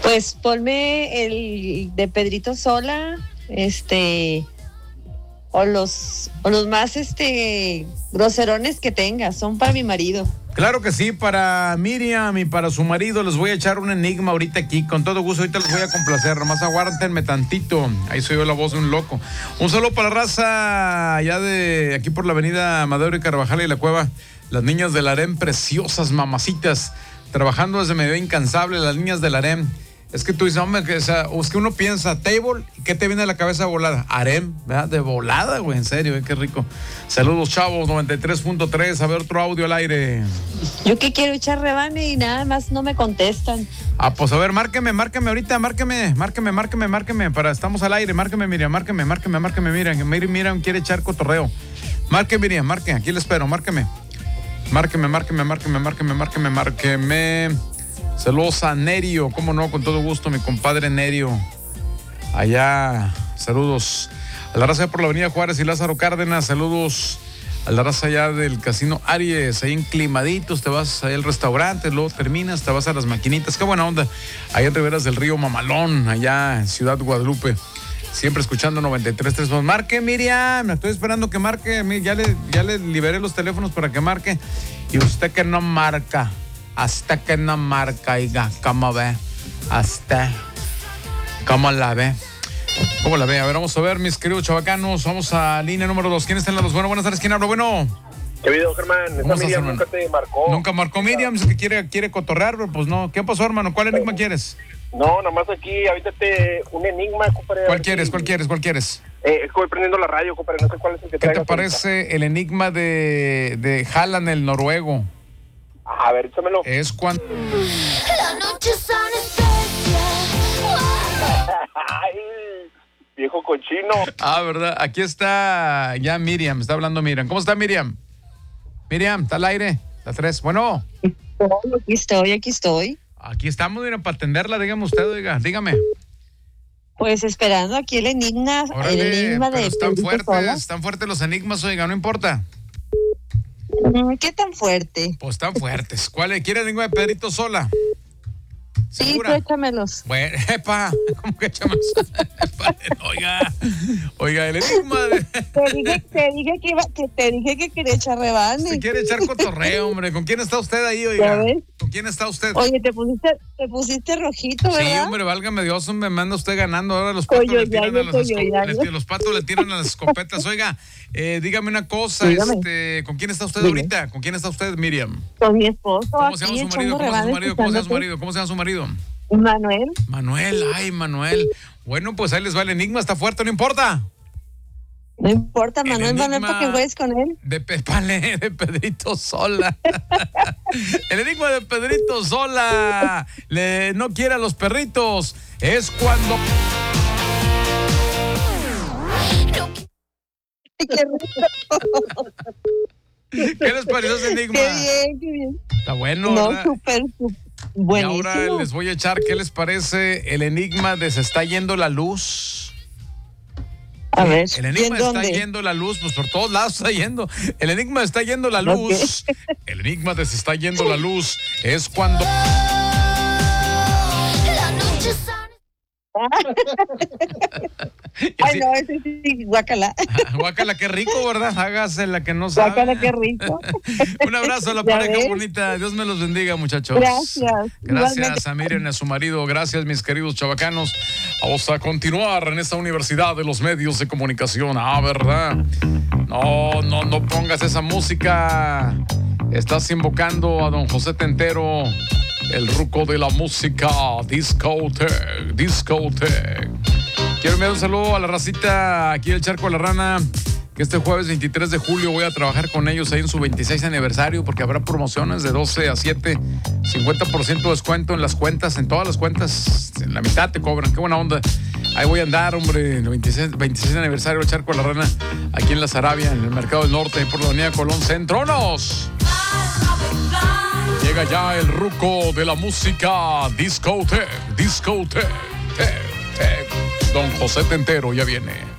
Pues ponme el de Pedrito Sola, o los más groserones que tengas, son para mi marido. Claro que sí, para Miriam y para su marido les voy a echar un enigma ahorita aquí, con todo gusto, ahorita les voy a complacer, nomás aguántenme tantito, ahí soy yo la voz de un loco. Un saludo para la raza allá de aquí por la avenida Madero y Carvajal y la Cueva, las niñas del harem preciosas, mamacitas, trabajando desde medio incansable, las niñas del harem. Es que tú dices, hombre, es que uno piensa table, ¿y qué te viene a la cabeza volada? Harem, ¿verdad? De volada, güey, en serio, qué rico. Saludos, chavos, 93.3, a ver otro audio al aire. Yo que quiero echar rebane y nada más no me contestan. Pues a ver, márqueme ahorita, márqueme, estamos al aire, márqueme, Miriam, Miriam quiere echar cotorreo. Marque, Miriam, aquí le espero, márqueme. Saludos a Nerio, cómo no, con todo gusto, mi compadre Nerio. Allá, saludos a la raza por la avenida Juárez y Lázaro Cárdenas, saludos a la raza allá del Casino Aries, ahí en Climaditos, te vas ahí al restaurante, luego terminas, te vas a las maquinitas, qué buena onda, ahí en Riberas del Río Mamalón, allá en Ciudad Guadalupe, siempre escuchando 93.3. Marque, Miriam, estoy esperando que marque, ya le liberé los teléfonos para que marque, y usted que no marca. Hasta que no marca, oiga, ¿cómo ve? ¿Cómo la ve? ¿Cómo la ve? A ver, vamos a ver, mis queridos chavacanos. Vamos a línea número 2. ¿Quién está en la 2? Bueno, buenas tardes. ¿Quién habla? Bueno. ¿Qué video, Germán? Esta Miriam nunca te marcó. Nunca marcó Miriam, dice que quiere cotorrear, pero pues no. ¿Qué pasó, hermano? ¿Cuál enigma quieres? No, nomás aquí, avítate un enigma, compadre. ¿Cuál quieres? Estoy prendiendo la radio, compadre, no sé cuál es el que ¿Qué te parece el enigma de Haaland, el noruego? A ver, échamelo. Es cuando... La noche es anestesia. Ay, viejo cochino. ¿Verdad? Aquí está ya Miriam, está hablando Miriam. ¿Cómo está Miriam? Miriam, ¿está al aire? La 3. Bueno. Aquí estoy. Aquí estamos, Miriam, para atenderla, dígame usted, oiga, dígame. Pues esperando aquí el enigma. Órale, el enigma pero de están fuertes los enigmas, oiga, no importa. ¿Qué tan fuerte? Pues tan fuertes. ¿Cuál quiere el enigma de Pedrito Sola? Sí, tú échamelos. Bueno, ¿cómo que échamelos? Oiga, el enigma de... Te dije que quería echar rebane. Se quiere echar cotorreo, hombre. ¿Con quién está usted ahí, oiga? ¿Ya ves? ¿Con quién está usted? Oye, te pusiste rojito, ¿verdad? Sí, hombre, válgame Dios, me manda usted ganando. Ahora los patos le tiran a los patos le tiran a las escopetas. Oiga, dígame una cosa, Dígame. ¿con quién está usted ahorita? ¿Con quién está usted, Miriam? Con mi esposo. ¿Cómo se llama su marido? ¿Cómo se llama su marido? Manuel. Ay, Manuel. Bueno, pues ahí les va el enigma, está fuerte, no importa. No importa, Manuel, para que juegues con él. De Pedrito Sola. El enigma de Pedrito Sola. No quiere a los perritos. Es cuando... ¿Qué les pareció ese enigma? Qué bien. Está bueno, no, ¿verdad? súper buenísimo. Y ahora les voy a echar, ¿qué les parece el enigma de se está yendo la luz? A ver, el enigma está yendo la luz, pues por todos lados está yendo. El enigma está yendo la luz. Okay. El enigma de se está yendo la luz es cuando... La noche es Ay, no, ese sí, guácala. Guácala, qué rico, ¿verdad? Hágase la que no sabe. Guácala, qué rico. Un abrazo a la pareja bonita. Dios me los bendiga, muchachos. Gracias. Gracias a Miriam y a su marido. Gracias, mis queridos chavacanos. Vamos a continuar en esta universidad de los medios de comunicación. ¿Verdad? No pongas esa música. Estás invocando a don José Tentero, el ruco de la música. Discotech. Quiero enviar un saludo a la racita aquí del Charco de la Rana, que este jueves 23 de julio voy a trabajar con ellos ahí en su 26 aniversario, porque habrá promociones de 12 a 7, 50% de descuento en las cuentas, en todas las cuentas, en la mitad te cobran, qué buena onda. Ahí voy a andar, hombre, el 26 aniversario del Charco de la Rana, aquí en La Sarabia, en el Mercado del Norte, por la avenida Colón Centro. ¡Vámonos! Llega ya el ruco de la música, Discotech. Don José Tentero ya viene.